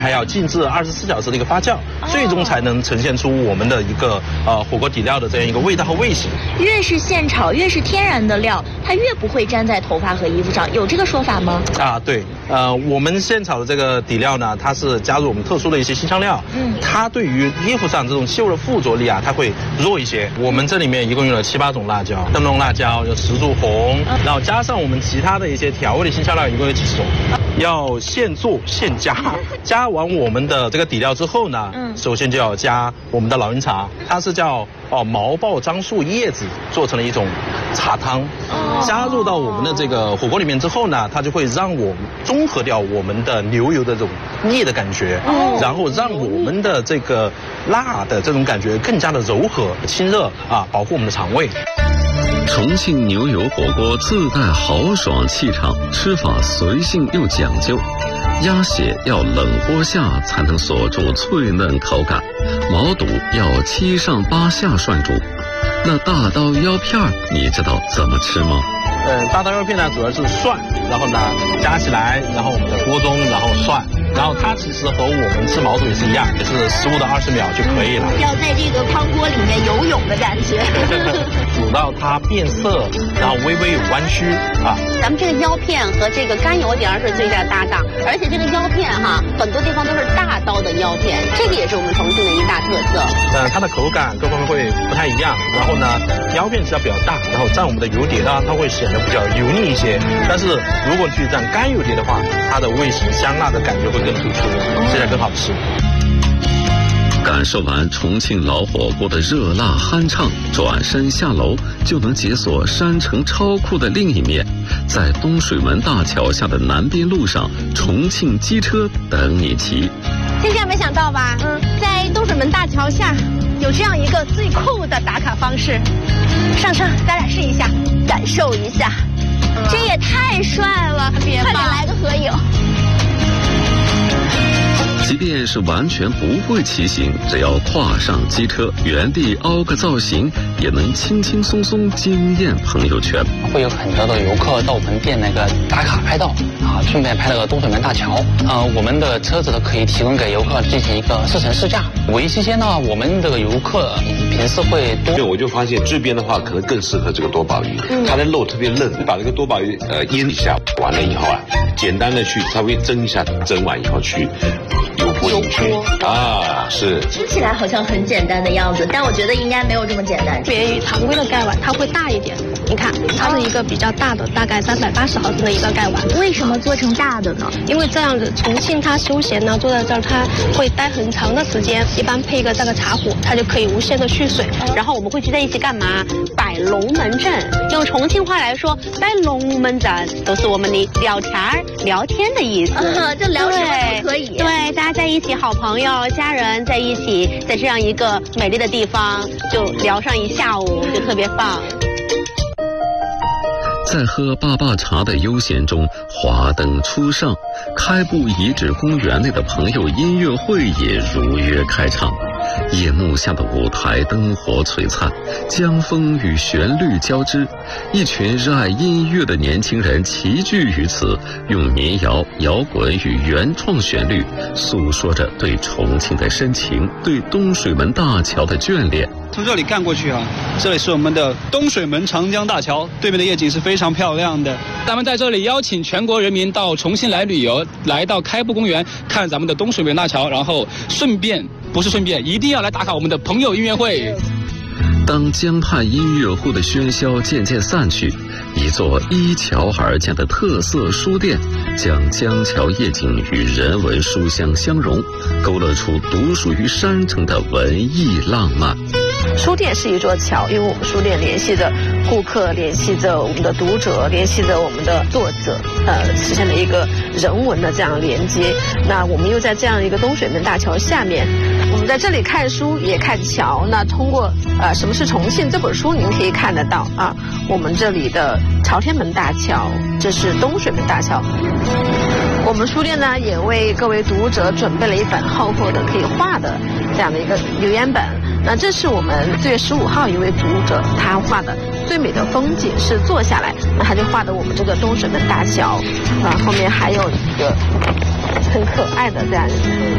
还要静置24小时的一个发酵，最终才能呈现出我们的一个火锅底料的这样一个味道和味型。 越是现炒，越是天然的料，它越不会粘在头发和衣服上，有这个说法吗？ 对，我们现炒的这个底料呢，它是加入我们特殊的一些辛香料，它对于衣服上这种气味的附着力啊，它会弱一些。我们这里面一共用了7、8种辣椒，灯笼辣椒有10柱红，然后加上我们其他的一些调味的辛香料，一共有几种。要现做现加，加完我们的这个底料之后呢，首先就要加我们的老鹰茶，它是叫毛爆樟树叶子做成了一种茶汤，加入到我们的这个火锅里面之后呢，它就会让我们中和掉我们的牛油的这种腻的感觉，然后让我们的这个辣的这种感觉更加的柔和清热保护我们的肠胃。 重庆牛油火锅自带豪爽气场，吃法随性又讲究。鸭血要冷锅下才能锁住脆嫩口感，毛肚要7上8下涮煮。那大刀腰片你知道怎么吃吗？ 大刀腰片呢主要是涮，然后呢夹起来，然后我们的锅中然后涮，然后它其实和我们吃毛肚也是一样，也是15到20秒就可以了。 要在这个汤锅里面游泳的感觉。 煮到它变色，然后微微有弯曲咱们这个腰片和这个干油碟是最佳搭档，而且这个腰片很多地方都是大刀的腰片，这个也是我们重庆的一大特色。 它的口感各方面会不太一样，然后呢腰片质量比较大，然后蘸我们的油碟呢，它会显得比较油腻一些。但是如果去蘸干油碟的话，它的味型香辣的感觉会更突出，吃起来更好吃。 感受完重庆老火锅的热辣酣畅，转身下楼就能解锁山城超酷的另一面。在东水门大桥下的南边路上，重庆机车等你骑。 千万没想到吧？在东水门大桥下有这样一个最酷的打卡方式。上车，咱俩试一下，感受一下。 这也太帅了！快点来个合影。 即便是完全不会骑行，只要跨上机车，原地凹个造型，也能轻轻松松惊艳朋友圈。 会有很多的游客到我们店那个打卡拍照顺便拍了个东水门大桥。我们的车子可以提供给游客进行一个试乘试驾。唯一期间呢，我们这个游客频次会多。 我就发现这边的话可能更适合这个多宝鱼，它的肉特别嫩，把这个多宝鱼腌一下，完了以后简单的去稍微蒸一下，蒸完以后去油泼进去是。 听起来好像很简单的样子，但我觉得应该没有这么简单。 别于常规的盖碗，它会大一点。你看，它是一个比较大的，大概380毫升的一个盖碗。 为什么做成大的呢？ 因为这样子，重庆它休闲呢，坐在这儿它会待很长的时间，一般配一个这个茶壶，它就可以无限的蓄水。 然后我们会聚在一起干嘛？摆龙门阵。用重庆话来说，摆龙门阵都是我们的聊天的意思。 就聊什么都可以。 对，大家在一起，好朋友、家人在一起，在这样一个美丽的地方，就聊上一下午，就特别棒。 在喝爸爸茶的悠闲中，华灯初上，开埠遗址公园内的朋友音乐会也如约开唱。夜幕下的舞台灯火璀璨，江风与旋律交织，一群热爱音乐的年轻人齐聚于此，用民谣、摇滚与原创旋律诉说着对重庆的深情，对东水门大桥的眷恋。 从这里看过去这里是我们的东水门长江大桥，对面的夜景是非常漂亮的。咱们在这里邀请全国人民到重庆来旅游，来到开埠公园看咱们的东水门大桥，然后一定要来打卡我们的朋友音乐会。 当江畔音乐会的喧嚣渐渐散去，一座依桥而建的特色书店将江桥夜景与人文书香相融，勾勒出独属于山城的文艺浪漫。 书店是一座桥，因为我们书店联系着顾客，联系着我们的读者，联系着我们的作者，实现了一个人文的这样连接。那我们又在这样一个东水门大桥下面，我们在这里看书也看桥。那通过什么是重庆这本书，您可以看得到我们这里的朝天门大桥，这是东水门大桥。我们书店呢也为各位读者准备了一本厚厚的可以画的这样的一个留言本。那这是我们4月15号一位读者他画的最美的风景是坐下来，那他就画的我们这个东水门大桥，后面还有一个很可爱的这样